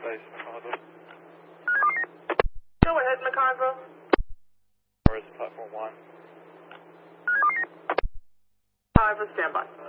base, McConville. Go ahead, McConville. Or is platform 1? 5, stand by.